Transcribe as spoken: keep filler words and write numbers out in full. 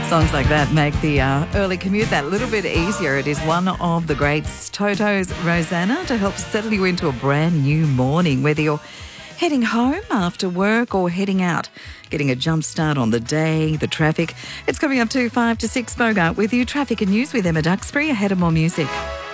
Songs like that make the uh, early commute that little bit easier. It is one of the greats, Toto's Rosanna, to help settle you into a brand new morning, whether you're heading home after work or heading out, getting a jump start on the day, the traffic. It's coming up to five to six, Bogart with you. Traffic and news with Emma Duxbury ahead of more music.